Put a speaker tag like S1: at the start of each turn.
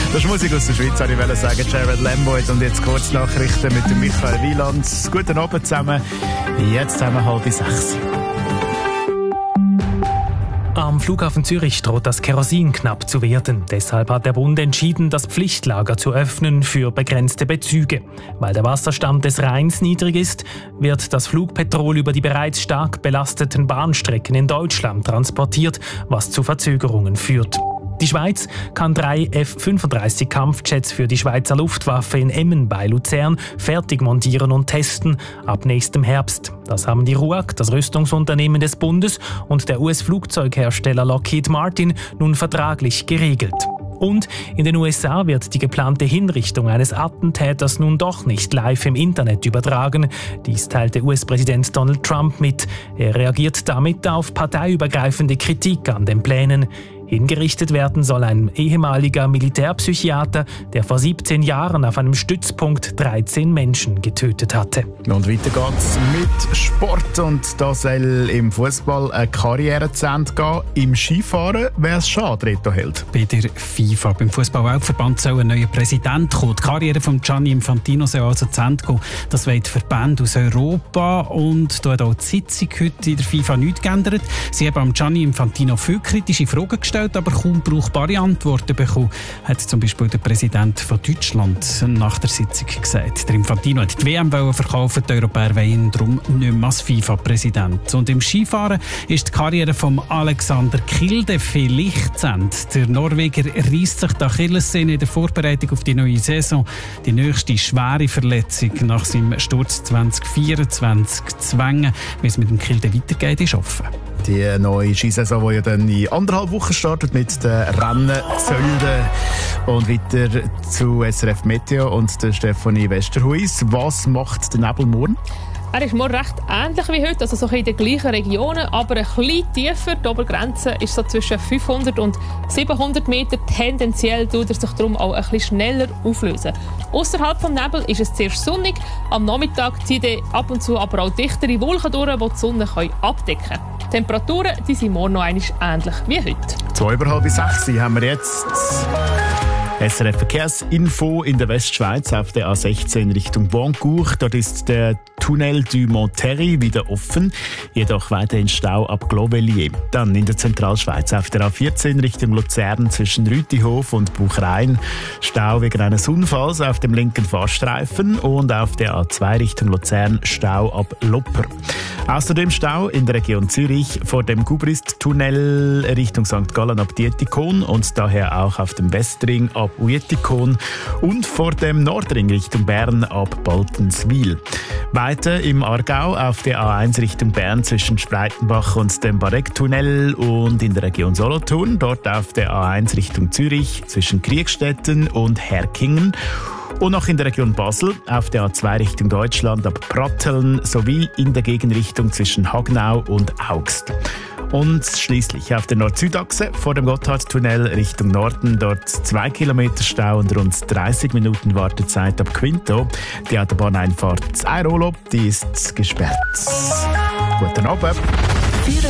S1: Das ist Musik aus der Schweiz, habe ich sagen. Jared Lamboyd und jetzt kurz Nachrichten mit dem Michael Wieland. Guten Abend zusammen. Jetzt haben wir 5:30.
S2: Am Flughafen Zürich droht das Kerosin knapp zu werden. Deshalb hat der Bund entschieden, das Pflichtlager zu öffnen für begrenzte Bezüge. Weil der Wasserstand des Rheins niedrig ist, wird das Flugpetrol über die bereits stark belasteten Bahnstrecken in Deutschland transportiert, was zu Verzögerungen führt. Die Schweiz kann 3 F-35-Kampfjets für die Schweizer Luftwaffe in Emmen bei Luzern fertig montieren und testen ab nächstem Herbst. Das haben die RUAG, das Rüstungsunternehmen des Bundes, und der US-Flugzeughersteller Lockheed Martin nun vertraglich geregelt. Und in den USA wird die geplante Hinrichtung eines Attentäters nun doch nicht live im Internet übertragen. Dies teilte US-Präsident Donald Trump mit. Er reagiert damit auf parteiübergreifende Kritik an den Plänen. Hingerichtet werden soll ein ehemaliger Militärpsychiater, der vor 17 Jahren auf einem Stützpunkt 13 Menschen getötet hatte.
S1: Und weiter geht's mit Sport. Und da soll im Fußball eine Karriere zu Ende gehen. Im Skifahren wäre es schade, Reto Held.
S3: Bei der FIFA, beim Fußball-Weltverband, soll ein neuer Präsident kommen. Die Karriere von Gianni Infantino soll also zu Ende gehen. Das wollen die Verbände aus Europa. Und da hat auch die Sitzung heute in der FIFA nichts geändert. Sie haben Gianni Infantino viele kritische Fragen gestellt, aber kaum brauchbare Antworten bekommen, hat zum Beispiel der Präsident von Deutschland nach der Sitzung gesagt. Der Infantino hat die WM verkaufen, die Europäer wollen ihn darum nicht mehr als FIFA-Präsident. Und im Skifahren ist die Karriere von Alexander Kilde vielleicht zu Ende. Der Norweger reisst sich die Achillessehne in der Vorbereitung auf die neue Saison. Die nächste schwere Verletzung nach seinem Sturz 2024 zu zwängen. Wie es mit dem Kilde weitergeht, ist offen.
S1: Die neue Skisaison, die ja dann in 1,5 Wochen startet mit den Rennen Zölden. Und weiter zu SRF Meteo und der Stefanie Westerhuis. Was macht der Nebel morgen?
S4: Er ist morgen recht ähnlich wie heute, also so in den gleichen Regionen, aber ein bisschen tiefer. Die Obergrenze ist so zwischen 500 und 700 Meter. Tendenziell tut er sich darum auch ein bisschen schneller auflösen. Außerhalb des Nebels ist es zuerst sonnig. Am Nachmittag ziehen ab und zu aber auch dichtere Wolken durch, die die Sonne abdecken können. Die Temperaturen die sind morgen noch einmal ähnlich wie heute.
S1: 5:30 haben wir jetzt. SRF Verkehrsinfo in der Westschweiz auf der A16 Richtung Wancourt. Dort ist der Tunnel du Monterrey wieder offen, jedoch weiterhin Stau ab Glovellier. Dann in der Zentralschweiz auf der A14 Richtung Luzern zwischen Rütihof und Buchrein. Stau wegen eines Unfalls auf dem linken Fahrstreifen und auf der A2 Richtung Luzern Stau ab Lopper. Außerdem Stau in der Region Zürich vor dem Gubrist-Tunnel Richtung St. Gallen ab Dietikon und daher auch auf dem Westring ab Uetikon und vor dem Nordring Richtung Bern ab Baltenswil. Weiter im Aargau auf der A1 Richtung Bern zwischen Spreitenbach und dem Bareck-Tunnel und in der Region Solothurn, dort auf der A1 Richtung Zürich zwischen Kriegstetten und Herkingen. Und noch in der Region Basel auf der A2 Richtung Deutschland ab Pratteln sowie in der Gegenrichtung zwischen Hagnau und Augst. Und schließlich auf der Nord-Süd-Achse vor dem Gotthardtunnel Richtung Norden, dort 2 Kilometer Stau und rund 30 Minuten Wartezeit ab Quinto. Die Autobahneinfahrt Airolo, die ist gesperrt. Guten Abend.